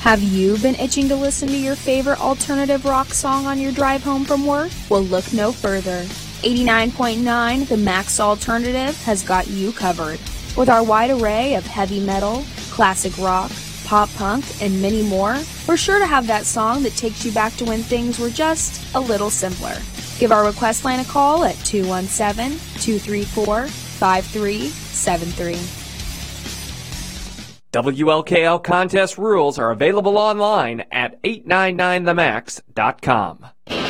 Have you been itching to listen to your favorite alternative rock song on your drive home from work? Well, look no further. 89.9 The Max Alternative has got you covered. With our wide array of heavy metal, classic rock, pop punk, and many more, we're sure to have that song that takes you back to when things were just a little simpler. Give our request line a call at 217-234-5373. WLKL contest rules are available online at 899themax.com.